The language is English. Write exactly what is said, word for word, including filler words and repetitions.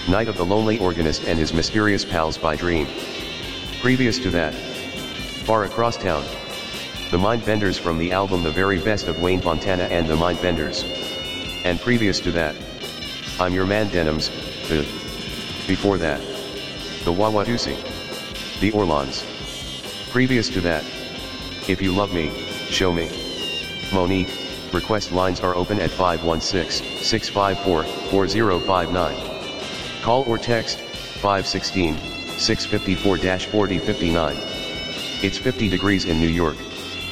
Night of the Lonely Organist and His Mysterious Pals by Dream. Previous to that, Far Across Town. The Mindbenders from the album The Very Best of Wayne Fontana and the Mindbenders. And previous to that, I'm Your Man Denims, the. Before that, the Wawatusi. The Orlons. Previous to that, If You Love Me, Show Me. Monique, request lines are open at five one six, six five four, four zero five nine. Call or text, five one six, six five four, four zero five nine. It's fifty degrees in New York.